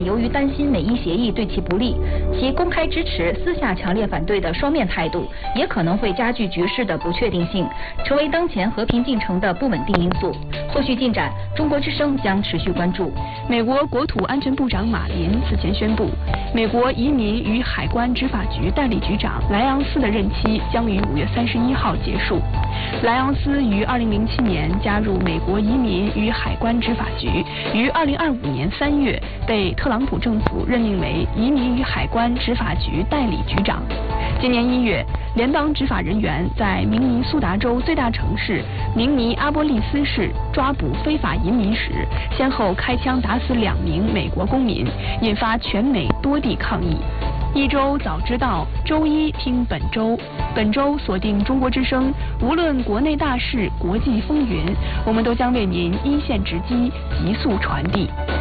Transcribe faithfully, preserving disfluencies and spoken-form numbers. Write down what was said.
由于担心美伊协议对其不利，其公开支持、私下强烈反对的双面态度，也可能会加剧局势的不确定性，成为当前和平进程的不稳定因素。后续进展，中国之声将持续关注。 美国国土安全部长马林此前宣布，美国移民与海关执法局代理局长莱昂斯的任期将于五月三十一号结束。莱昂斯于二零零七年加入美国移民与海关执法局，于二零二五年三月被特朗普政府任命为移民与海关执法局代理局长。今年一月，联邦执法人员在明尼苏达州最大城市明尼阿波利斯市抓捕非法移民时，先后开枪打死两名美国公民，引发全美多地抗议。一周早知道，周一听本周。本周锁定中国之声，无论国内大事、国际风云，我们都将为您一线直击，急速传递。